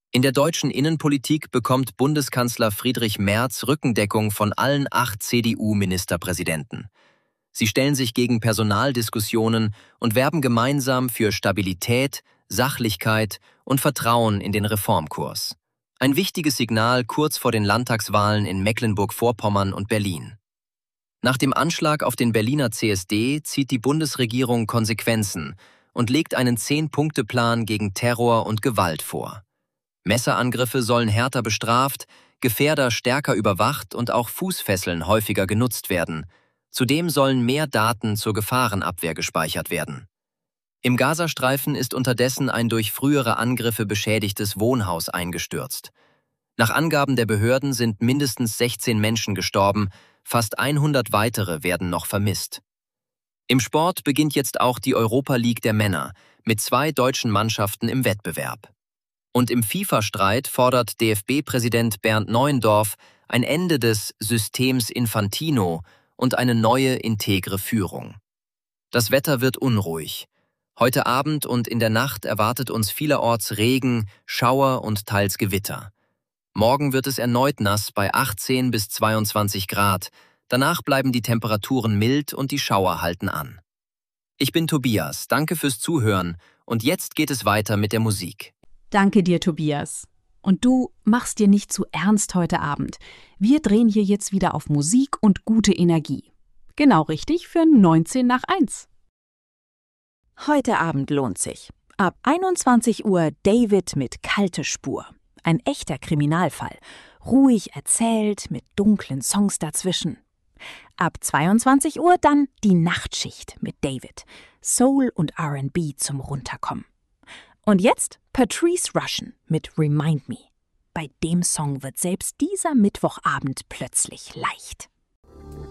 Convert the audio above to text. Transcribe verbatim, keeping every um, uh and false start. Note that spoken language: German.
In der deutschen Innenpolitik bekommt Bundeskanzler Friedrich Merz Rückendeckung von allen acht C D U-Ministerpräsidenten. Sie stellen sich gegen Personaldiskussionen und werben gemeinsam für Stabilität, Sachlichkeit und Vertrauen in den Reformkurs. Ein wichtiges Signal kurz vor den Landtagswahlen in Mecklenburg-Vorpommern und Berlin. Nach dem Anschlag auf den Berliner C S D zieht die Bundesregierung Konsequenzen und legt einen Zehn-Punkte-Plan gegen Terror und Gewalt vor. Messerangriffe sollen härter bestraft, Gefährder stärker überwacht und auch Fußfesseln häufiger genutzt werden. Zudem sollen mehr Daten zur Gefahrenabwehr gespeichert werden. Im Gazastreifen ist unterdessen ein durch frühere Angriffe beschädigtes Wohnhaus eingestürzt. Nach Angaben der Behörden sind mindestens sechzehn Menschen gestorben, fast hundert weitere werden noch vermisst. Im Sport beginnt jetzt auch die Europa League der Männer mit zwei deutschen Mannschaften im Wettbewerb. Und im FIFA-Streit fordert D F B-Präsident Bernd Neuendorf ein Ende des Systems Infantino und eine neue, integre Führung. Das Wetter wird unruhig. Heute Abend und in der Nacht erwartet uns vielerorts Regen, Schauer und teils Gewitter. Morgen wird es erneut nass bei achtzehn bis zweiundzwanzig Grad. Danach bleiben die Temperaturen mild und die Schauer halten an. Ich bin Tobias, danke fürs Zuhören und jetzt geht es weiter mit der Musik. Danke dir, Tobias. Und du, mach's dir nicht zu ernst heute Abend. Wir drehen hier jetzt wieder auf Musik und gute Energie. Genau richtig für neunzehn nach eins. Heute Abend lohnt sich. Ab einundzwanzig Uhr David mit Kalte Spur. Ein echter Kriminalfall. Ruhig erzählt, mit dunklen Songs dazwischen. Ab zweiundzwanzig Uhr dann die Nachtschicht mit David. Soul und R and B zum Runterkommen. Und jetzt Patrice Rushen mit Remind Me. Bei dem Song wird selbst dieser Mittwochabend plötzlich leicht.